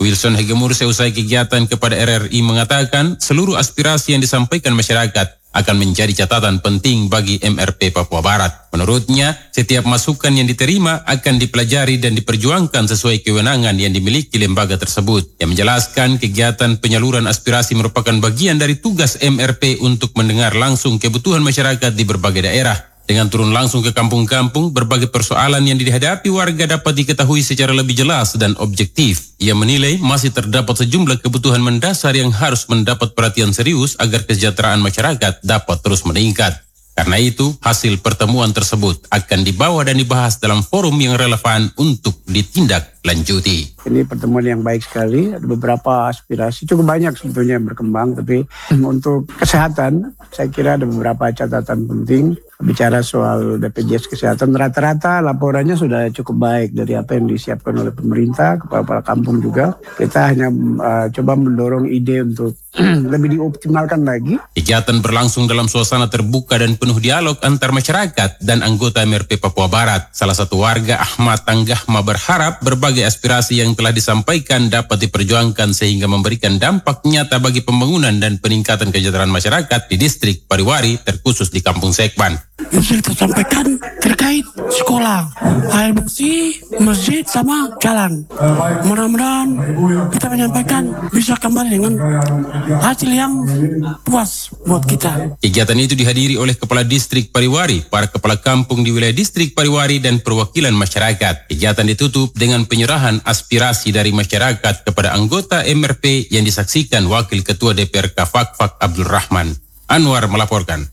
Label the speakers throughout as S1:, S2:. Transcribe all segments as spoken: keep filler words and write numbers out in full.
S1: Wilson Hegemur seusai kegiatan kepada R R I mengatakan seluruh aspirasi yang disampaikan masyarakat akan menjadi catatan penting bagi M R P Papua Barat. Menurutnya, setiap masukan yang diterima akan dipelajari dan diperjuangkan sesuai kewenangan yang dimiliki lembaga tersebut. Yang menjelaskan kegiatan penyaluran aspirasi merupakan bagian dari tugas M R P untuk mendengar langsung kebutuhan masyarakat di berbagai daerah. Dengan turun langsung ke kampung-kampung, berbagai persoalan yang dihadapi warga dapat diketahui secara lebih jelas dan objektif. Ia menilai masih terdapat sejumlah kebutuhan mendasar yang harus mendapat perhatian serius agar kesejahteraan masyarakat dapat terus meningkat. Karena itu, hasil pertemuan tersebut akan dibawa dan dibahas dalam forum yang relevan untuk ditindaklanjuti.
S2: Ini pertemuan yang baik sekali, ada beberapa aspirasi, cukup banyak sebetulnya yang berkembang, tapi untuk kesehatan, saya kira ada beberapa catatan penting. Bicara soal B P J S Kesehatan, rata-rata laporannya sudah cukup baik dari apa yang disiapkan oleh pemerintah, kepala kampung juga. Kita hanya uh, coba mendorong ide untuk lebih dioptimalkan lagi.
S1: Kegiatan berlangsung dalam suasana terbuka dan penuh dialog antar masyarakat dan anggota M R P Papua Barat. Salah satu warga, Ahmad Tanggahma, berharap berbagai aspirasi yang telah disampaikan dapat diperjuangkan sehingga memberikan dampak nyata bagi pembangunan dan peningkatan kesejahteraan masyarakat di distrik Pariwari, terkhusus di Kampung Sekban.
S3: Yang sudah tersampaikan terkait sekolah, air bersih, masjid, sama jalan. Mudah-mudahan kita menyampaikan bisa kembali dengan hasil yang puas buat kita.
S1: Kegiatan itu dihadiri oleh Kepala Distrik Pariwari, para kepala kampung di wilayah Distrik Pariwari dan perwakilan masyarakat. Kegiatan ditutup dengan penyerahan aspirasi dari masyarakat kepada anggota M R P yang disaksikan Wakil Ketua D P R K Fakfak Abdul Rahman. Anwar melaporkan.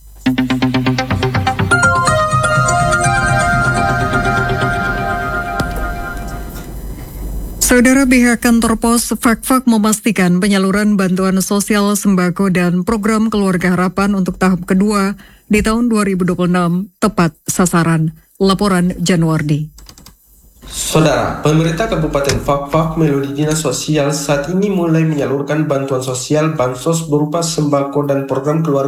S4: Saudara, pihak kantor pos Fakfak memastikan penyaluran bantuan sosial sembako dan program Keluarga Harapan untuk tahap kedua di tahun dua ribu dua puluh enam tepat sasaran. Laporan Januardi.
S5: Saudara, pemerintah Kabupaten Fakfak melalui Dinas Sosial saat ini mulai menyalurkan bantuan sosial bansos berupa sembako dan program keluarga